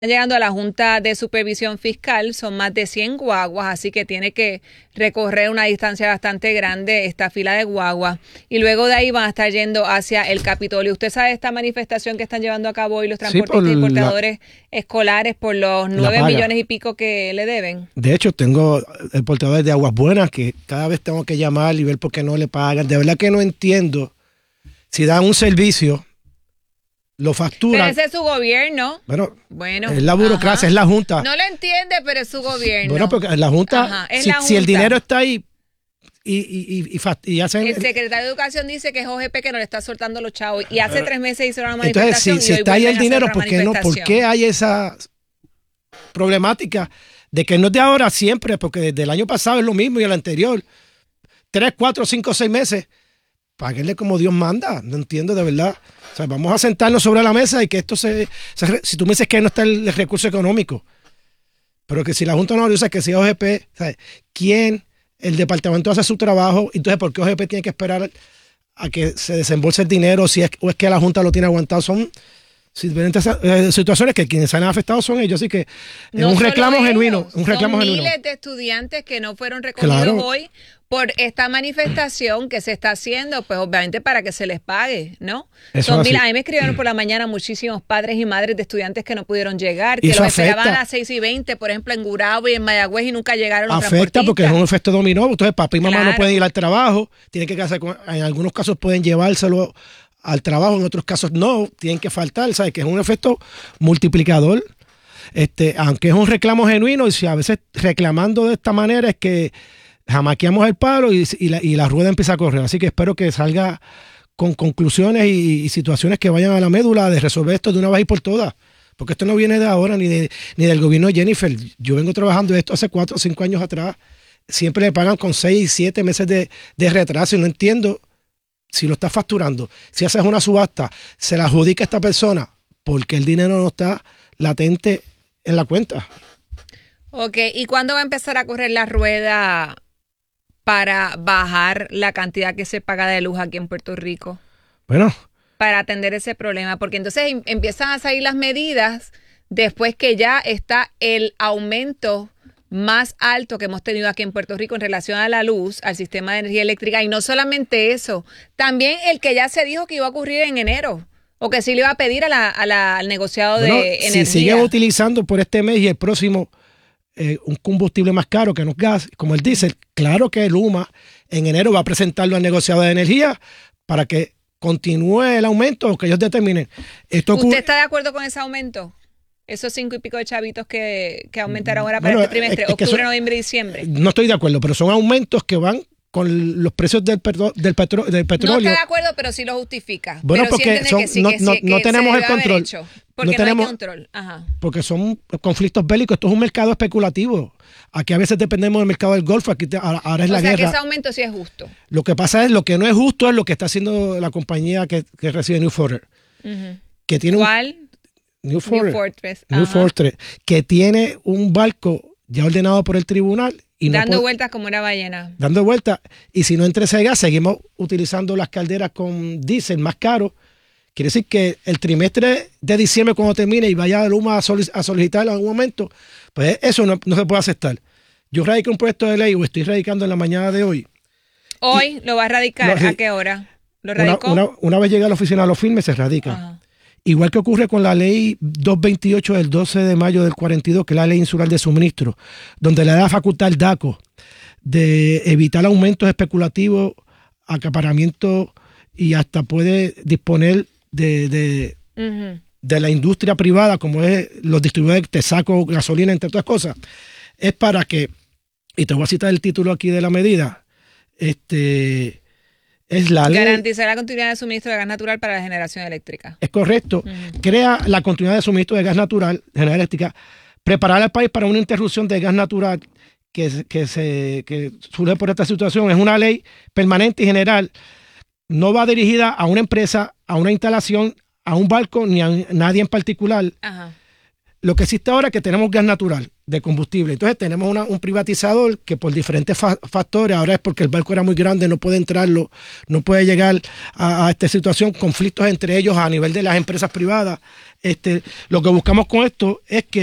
llegando a la Junta de Supervisión Fiscal, son más de 100 guaguas, así que tiene que recorrer una distancia bastante grande esta fila de guaguas y luego de ahí van a estar yendo hacia el Capitolio. ¿Usted sabe esta manifestación que están llevando a cabo hoy los transportistas y portadores escolares por los 9 millones y pico que le deben? De hecho, tengo el portador de Aguas Buenas que cada vez tengo que llamar y ver por qué no le pagan. De verdad que no entiendo si dan un servicio, lo facturan. Pero ese es su gobierno. Bueno, es la burocracia, es la Junta. No lo entiende, pero es su gobierno. Bueno, porque la Junta, si el dinero está ahí y hacen... El secretario de Educación dice que es OGP que no le está soltando los chavos. Y hace 3 meses hicieron una manifestación. Entonces, si está ahí el dinero, ¿por qué no? ¿Por qué hay esa problemática de que no es de ahora siempre? Porque desde el año pasado es lo mismo y el anterior. 3, 4, 5, 6 meses. Páguenle como Dios manda. No entiendo de verdad. O sea, vamos a sentarnos sobre la mesa y que esto si tú me dices que no está el recurso económico, pero que si la Junta no lo usa, que si OGP, ¿sabes? ¿Quién? El departamento hace su trabajo, entonces ¿por qué OGP tiene que esperar a que se desembolse el dinero o es que la Junta lo tiene aguantado? Son diferentes situaciones que quienes se han afectado son ellos, así que es un reclamo genuino. Son miles de estudiantes que no fueron recogidos hoy por esta manifestación que se está haciendo, pues obviamente para que se les pague, ¿no? A mí me escribieron por la mañana muchísimos padres y madres de estudiantes que no pudieron llegar, que los esperaban a las 6:20, por ejemplo, en Gurabo y en Mayagüez y nunca llegaron los transportistas. Afecta porque es un efecto dominó, entonces papá y mamá no pueden ir al trabajo, tienen que quedarse en algunos casos pueden llevárselo al trabajo, en otros casos no, tienen que faltar, ¿sabes? Que es un efecto multiplicador. Aunque es un reclamo genuino, y si a veces reclamando de esta manera es que jamaqueamos el palo y la rueda empieza a correr. Así que espero que salga con conclusiones y situaciones que vayan a la médula de resolver esto de una vez y por todas. Porque esto no viene de ahora ni del gobierno de Jennifer. Yo vengo trabajando esto hace 4 o 5 años atrás. Siempre le pagan con 6, 7 meses de retraso y no entiendo si lo está facturando. Si haces una subasta, se la adjudica a esta persona porque el dinero no está latente en la cuenta. Ok, ¿y cuándo va a empezar a correr la rueda para bajar la cantidad que se paga de luz aquí en Puerto Rico? Bueno. Para atender ese problema, porque entonces empiezan a salir las medidas después que ya está el aumento más alto que hemos tenido aquí en Puerto Rico en relación a la luz, al sistema de energía eléctrica, y no solamente eso, también el que ya se dijo que iba a ocurrir en enero, o que sí le iba a pedir al negociado de energía. Si sigue utilizando por este mes y el próximo un combustible más caro que no es gas, como el diésel, claro que el UMA en enero va a presentarlo al negociado de energía para que continúe el aumento o que ellos determinen. ¿Usted está de acuerdo con ese aumento? Esos 5 y pico de chavitos que aumentaron ahora para este trimestre, octubre, noviembre y diciembre. No estoy de acuerdo, pero son aumentos que van con los precios del petróleo. No está de acuerdo, pero sí lo justifica. Bueno, pero porque no tenemos el control. Porque no hay control. Ajá. Porque son conflictos bélicos. Esto es un mercado especulativo. Aquí a veces dependemos del mercado del Golfo. Aquí ahora es la guerra. O sea, que ese aumento sí es justo. Lo que pasa es, lo que no es justo es lo que está haciendo la compañía que recibe New Fortress. Que tiene ¿Cuál? New Fortress. New Fortress. Que tiene un barco ya ordenado por el tribunal. Y dando vueltas como una ballena. Dando vueltas. Y si no entra ese gas, seguimos utilizando las calderas con diésel más caro. Quiere decir que el trimestre de diciembre, cuando termine y vaya a Luma a solicitarlo en algún momento, pues eso no se puede aceptar. Yo radiqué un proyecto de ley, o estoy radicando en la mañana de hoy. ¿Hoy lo va a radicar? ¿A qué hora? ¿Lo radicó? Una vez llega a la oficina, lo firme, se radica. Ajá. Igual que ocurre con la ley 228 del 12 de mayo del 42, que es la ley insular de suministro, donde le da facultad al DACO de evitar aumentos especulativos, acaparamiento y hasta puede disponer de la industria privada, como es los distribuidores de Texaco, gasolina, entre otras cosas. Es para que, y te voy a citar el título aquí de la medida, es la ley. Garantizar la continuidad de suministro de gas natural para la generación eléctrica. Es correcto. Crea la continuidad de suministro de gas natural, de energía eléctrica, preparar al país para una interrupción de gas natural que surge por esta situación. Es una ley permanente y general. No va dirigida a una empresa, a una instalación, a un barco, ni a nadie en particular. Ajá. lo que existe ahora es que tenemos gas natural de combustible. Entonces tenemos un privatizador que por diferentes factores, ahora es porque el barco era muy grande, no puede entrarlo, no puede llegar a esta situación, conflictos entre ellos a nivel de las empresas privadas. Lo que buscamos con esto es que